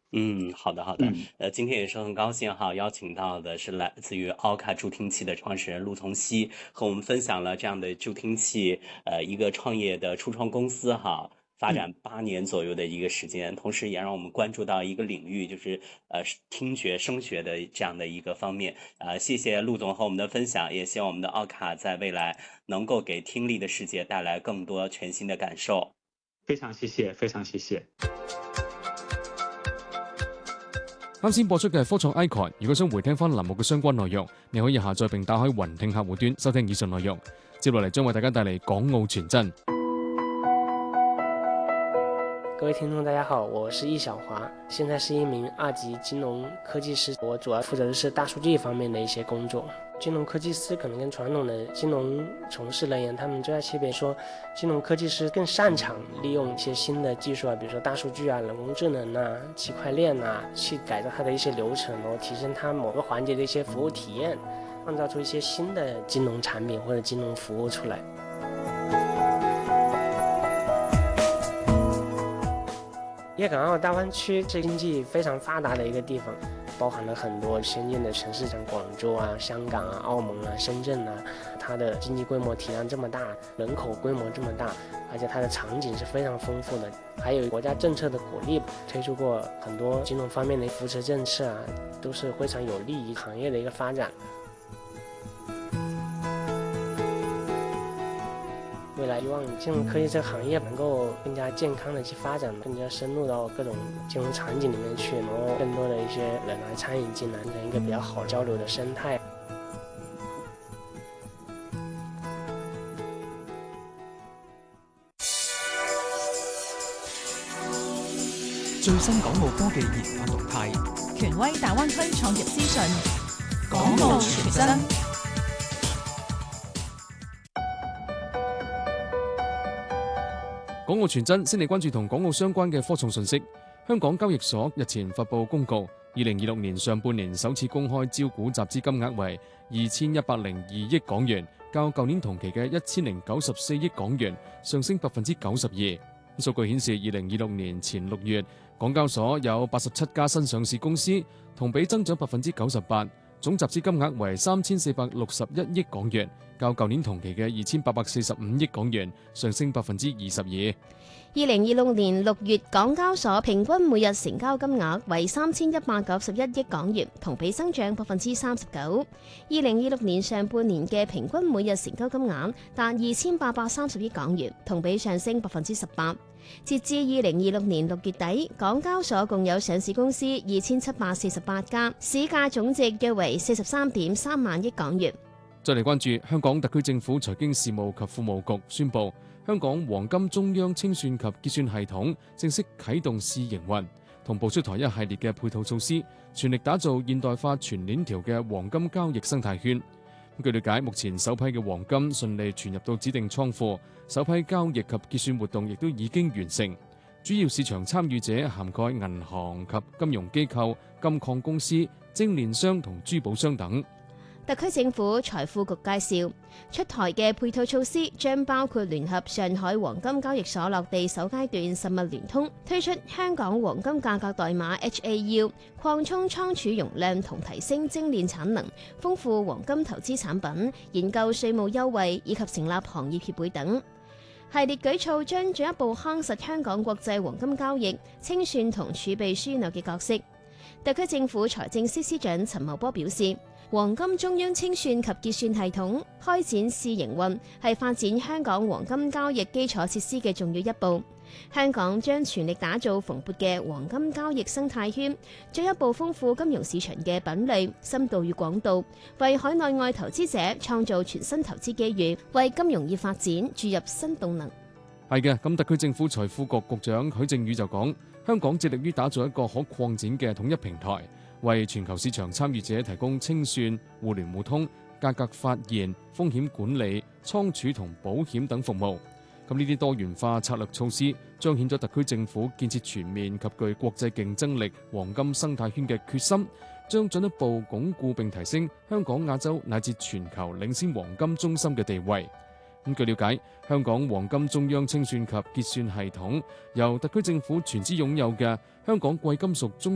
好的好的， 嗯。 今天也是很高兴哈，邀请到的是来自于奥卡助听器的创始人陆从熙，和我们分享了这样的助听器，一个创业的初创公司哈，发嗯。 展8年左右的一个时间，同时也让我们关注到一个领域，就是听觉声学的这样的一个方面。谢谢陆总和我们的分享，也希望我们的奥卡在未来能够给听力的世界带来更多全新的感受。 非常謝謝，非常謝謝。 啱先播出嘅係科創 Icon， 如果想回聽翻欄目嘅相關內容，你可以下載並打開雲聽客戶端收聽以上內容。接落嚟將為大家帶嚟港澳傳真。 各位聽眾大家好，我是易小華，現在是一名2級金融科技師，我主要負責的是大數據方面的一些工作。金融科技師可能跟傳統的金融從事人員，他們最大區別說，金融科技師更擅長利用一些新的技術啊，比如說大數據啊、人工智能啊、區塊鏈啊，去改造它的一些流程，然後提升它某個環節的一些服務體驗，創造出一些新的金融產品或者金融服務出來。粵港澳大灣區是經濟非常發達的一個地方，包含了很多先進的城市，像廣州啊、香港啊、澳門啊、深圳啊，它的經濟規模體量這麼大，人口規模這麼大，而且它的場景是非常豐富的，還有國家政策的鼓勵，推出過很多金融方面的扶持政策啊，都是非常有利於行業的一個發展。未來希望金融科技這個行業能夠更加健康的去發展，更加深入到各種金融場景裡面去，然後更多的一些人來參與進來，形成一個比較好交流的生態。 最新港澳科技研發動態， 權威大灣區創業資訊，港澳傳真。 港澳傳真先嚟關注同港澳相關嘅科創信息。香港交易所日前發布公告，2026年上半年首次公開招股集資金額為2102億港元，較舊年同期嘅1094億港元上升92%。數據顯示，2026年前6月，港交所有87家新上市公司，同比增長98%，總集資金額為3461億港元，較舊年同期嘅2845億港元上升22%。 2026年6月，港交所平均每日成交金額為3191億港元，同比增長39%。2026年上半年嘅平均每日成交金額達2830億港元，同比上升18%。截至2026年6月底，港交所共有上市公司2748家，市價總值約為43.3萬億港元。 再嚟關注香港特區政府財經事務及庫務局宣布，香港黃金中央清算及結算系統正式啟動試營運，同步出台一系列嘅配套措施，全力打造現代化全鏈條嘅黃金交易生態圈。據了解，目前首批嘅黃金順利傳入到指定倉庫，首批交易及結算活動亦都已經完成。主要市場參與者涵蓋銀行及金融機構、金礦公司、精煉商同珠寶商等。 特區政府財富局介紹，出台嘅配套措施將包括聯合上海黃金交易所落地首階段實物聯通，推出香港黃金價格代碼 HAU， 擴充倉儲容量同提升精煉產能，豐富黃金投資產品，研究稅務優惠以及成立行業協會等。系列舉措將進一步夯實香港國際黃金交易、清算同儲備樞紐嘅角色。特區政府財政司司長陳茂波表示，黃金中央清算及結算系統開展試營運，係發展香港黃金交易基礎設施嘅重要一步。香港將全力打造蓬勃嘅黃金交易生態圈，進一步豐富金融市場嘅品類、深度與廣度，為海內外投資者創造全新投資機遇，為金融業發展注入新動能。 係嘅，咁特區政府財富局局長許正宇就講，香港致力於打造一個可擴展嘅統一平台，為全球市場參與者提供清算、互聯互通、價格發現、風險管理、倉儲同保險等服務。咁呢啲多元化策略措施，彰顯咗特區政府建設全面及具國際競爭力黃金生態圈嘅決心，將進一步鞏固並提升香港亞洲乃至全球領先黃金中心嘅地位。據了解，香港黃金中央清算及結算系統由特區政府全資擁有嘅香港貴金屬中